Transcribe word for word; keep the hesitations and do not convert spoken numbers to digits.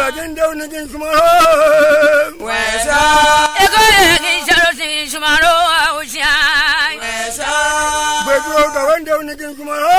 gin dauna gin kuma wesa ego gin sharo sin shumaro ausha wesa bedo da wanda dauna gin kuma